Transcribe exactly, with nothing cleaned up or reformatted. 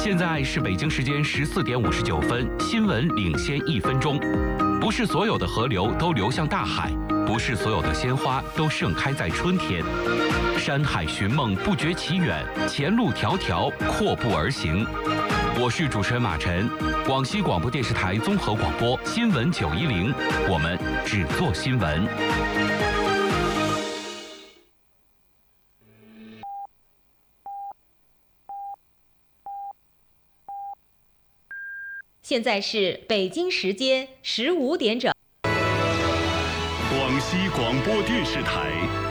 现在是北京时间十四点五十九分，新闻领先一分钟。不是所有的河流都流向大海，不是所有的鲜花都盛开在春天。山海寻梦不觉其远，前路迢迢阔步而行。我是主持人马晨，广西广播电视台综合广播新闻九一零，我们只做新闻。 现在是北京时间十五点整。 广西广播电视台